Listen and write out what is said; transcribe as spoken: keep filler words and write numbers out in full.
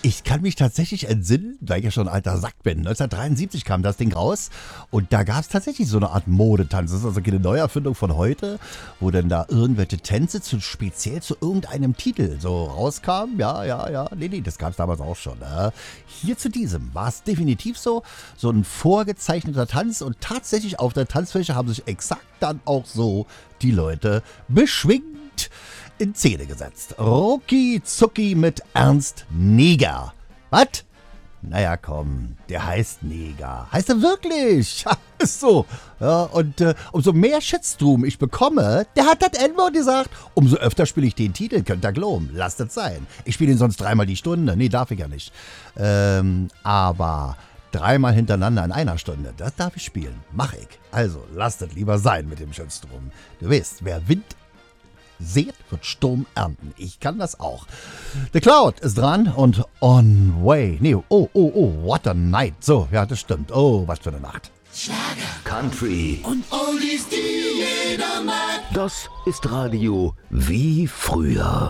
Ich kann mich tatsächlich entsinnen, weil ich ja schon ein alter Sack bin. neunzehnhundertdreiundsiebzig kam das Ding raus und da gab es tatsächlich so eine Art Modetanz. Das ist also keine Neuerfindung von heute, wo dann da irgendwelche Tänze zu, speziell zu irgendeinem Titel so rauskamen. Ja, ja, ja, nee, nee, das gab es damals auch schon. Ne? Hier zu diesem war es definitiv so, so ein vorgezeichneter Tanz und tatsächlich auf der Tanzfläche haben sich exakt dann auch so die Leute beschwingt in Szene gesetzt. Rucki Zucki mit Ernst Neger. Was? Naja, komm, der heißt Neger. Heißt er wirklich? Ja, ist so. Ja, und äh, umso mehr Shitstorm ich bekomme, der hat das N-Wort gesagt, umso öfter spiele ich den Titel, könnt ihr glauben. Lasst es sein. Ich spiele ihn sonst dreimal die Stunde. Nee, darf ich ja nicht. Ähm, aber dreimal hintereinander in einer Stunde, das darf ich spielen. Mach ich. Also, lasst es lieber sein mit dem Shitstorm. Du weißt, wer Wind seht, wird Sturm ernten. Ich kann das auch. The Cloud ist dran und On Way. Nee, oh, oh, oh, what a night. So, ja, das stimmt. Oh, was für eine Nacht. Schlager, Country und Oldies, die jeder mag. Das ist Radio wie früher.